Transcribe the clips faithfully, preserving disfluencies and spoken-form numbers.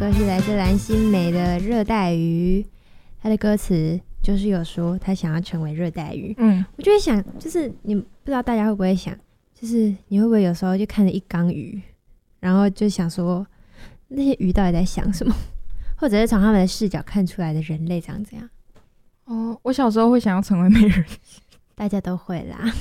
歌是来自蓝心湄的《热带鱼》，它的歌词就是有说他想要成为热带鱼。嗯，我就会想，就是你不知道大家会不会想，就是你会不会有时候就看着一缸鱼，然后就想说那些鱼到底在想什么，或者是从他们的视角看出来的人类长怎样？ 哦，我小时候会想要成为美人鱼， 大家都会啦。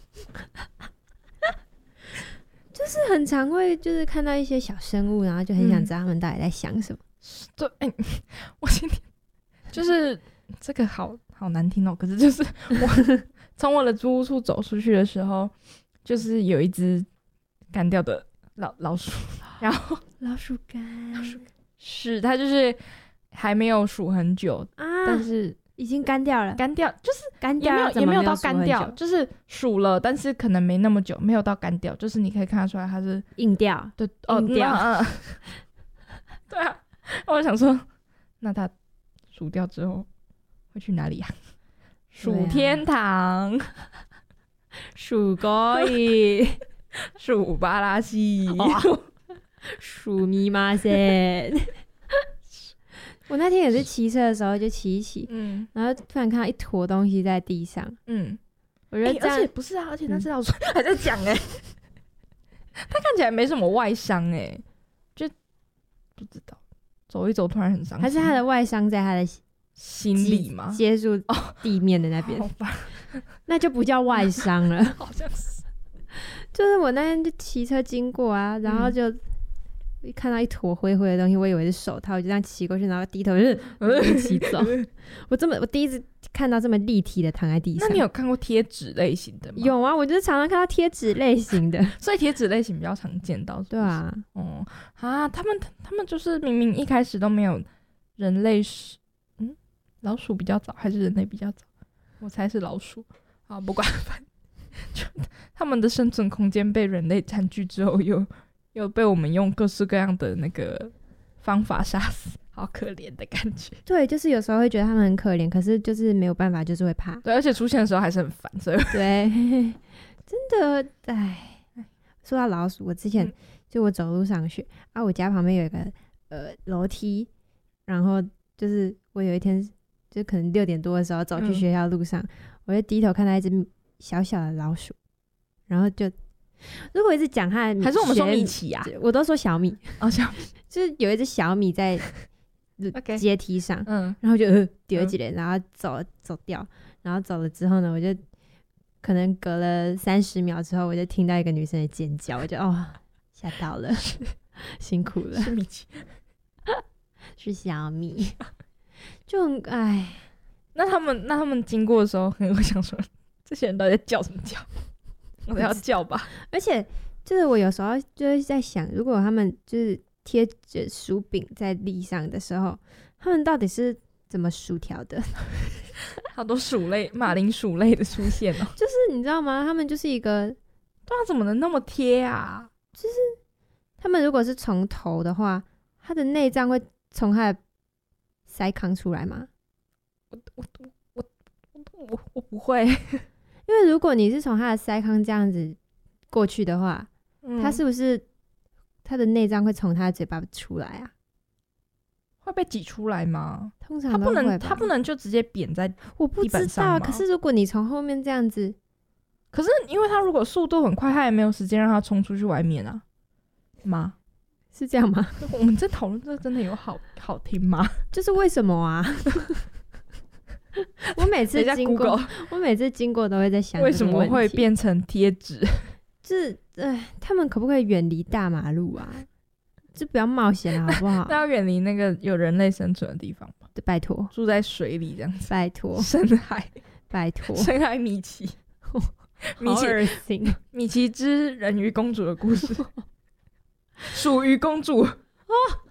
就是很常会就是看到一些小生物，然后就很想知道他们到底在想什么。 对、嗯，欸，我今天就是这个好好难听哦、喔。可是就是我从我的租屋处走出去的时候，就是有一只干掉的老老鼠，然后老鼠干， 老鼠干是它就是还没有数很久，啊、但是已经干掉了， 干掉就是干掉也没有也没有到干掉， 有就是数了，但是可能没那么久，没有到干掉，就是你可以看得出来它是硬掉， 对， 硬掉， 哦、对啊，我想说，那它数掉之后会去哪里啊？数天堂， 数高一， 数巴拉西， 数密码噻。我那天也是骑车的时候就骑一骑，嗯，然后突然看到一坨东西在地上，嗯，我觉得这样、 欸、而且不是啊，而且那只老鼠、嗯、还在讲哎、欸，它看起来没什么外伤哎、欸，就不知道走一走突然很伤心， 还是它的外伤在它的心里吗？ 接触地面的那边、 哦， 那就不叫外伤了， 好像是， 就是我那天就骑车经过啊，然后就。嗯一看到一坨灰灰的东西，我以为是手套，我就这样骑过去，然后低头就骑走。我这么我第一次看到这么立体的躺在地上。 那你有看过贴纸类型的吗？ 有啊，我就是常常看到贴纸类型的， 所以贴纸类型比较常见到是不是。 对啊， 哦啊，他们他们就是明明一开始都没有人类是，嗯，老鼠比较早还是人类比较早？我猜是老鼠。好，不管，反正就他们的生存空间被人类占据之后又。又被我们用各式各样的那个方法杀死，好可怜的感觉。 对，就是有时候会觉得他们很可怜，可是就是没有办法，就是会怕。 对，而且出现的时候还是很烦，所以对，真的，哎，说到老鼠，我之前、嗯、就我走路上学啊，我家旁边有一个呃楼梯，然后就是我有一天就可能六点多的时候走去学校路上，嗯、我就低头看到一只小小的老鼠，然后就。如果一直讲它的， 还是我们说米奇啊？ 我都说小米哦，小米就是有一只小米在阶梯上，嗯，然后就丢起来，然后走走掉，然后走了之后呢，我就可能隔了三十秒之后，我就听到一个女生的尖叫，我就哦吓到了，辛苦了， 是米奇， 是小米，就很哎， 那他们那他们经过的时候，可能会想说，这些人到底在叫什么叫？我要叫吧， 而且就是我有时候就是在想，如果他们就是贴着薯饼在地上的时候，他们到底是怎么薯条的？ 好多薯类、马铃薯类的出现哦。 就是你知道吗？他们就是一个， 对啊，怎么能那么贴啊？ 就是他们如果是从头的话，他的内脏会从他的腮康出来吗？ 我我我我我我不会。 因为如果你是从他的腮康这样子过去的话，嗯、他是不是他的内脏会从他的嘴巴出来啊？ 会被挤出来吗？ 通常都会吧， 他不能，他不能就直接扁在地板上吗？ 我不知道。可是如果你从后面这样子， 可是因为他如果速度很快，他也没有时间让他冲出去外面啊？吗？ 是这样吗？ 我们在讨论这个真的有好好听吗？ 就是为什么啊？我每次经过，我每次经过都会在想， 为什么会变成贴纸？ 就是呃，他们可不可以远离大马路啊？就不要冒险了，好不好？ 那要远离那个有人类生存的地方吗？ 拜托， 住在水里这样子， 拜托， 深海， 拜托， 深海米奇， 米奇，好恶心， 米奇之人鱼公主的故事，鼠鱼公主哦。